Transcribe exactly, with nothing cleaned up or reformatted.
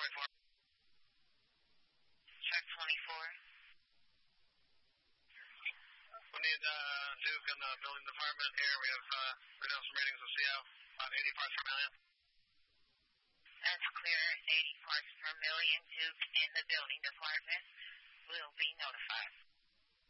twenty-four. Check twenty-four. We need uh, Duke in the building department here. We have uh, we have some readings of C O, about eighty parts per million. That's clear. eighty parts per million. Duke in the building department will be notified.